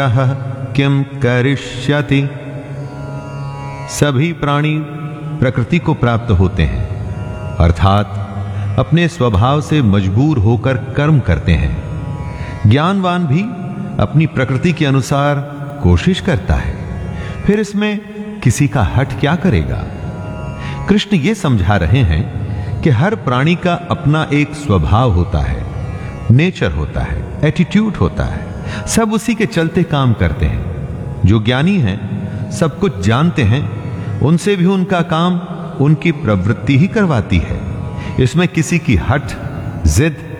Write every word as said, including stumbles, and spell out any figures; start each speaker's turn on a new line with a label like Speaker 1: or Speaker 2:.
Speaker 1: किम करिष्यति। सभी प्राणी प्रकृति को प्राप्त होते हैं, अर्थात अपने स्वभाव से मजबूर होकर कर्म करते हैं। ज्ञानवान भी अपनी प्रकृति के अनुसार कोशिश करता है, फिर इसमें किसी का हठ क्या करेगा। कृष्ण ये समझा रहे हैं कि हर प्राणी का अपना एक स्वभाव होता है, नेचर होता है, एटीट्यूड होता है। सब उसी के चलते काम करते हैं। जो ज्ञानी हैं, सब कुछ जानते हैं, उनसे भी उनका काम उनकी प्रवृत्ति ही करवाती है। इसमें किसी की हठ, जिद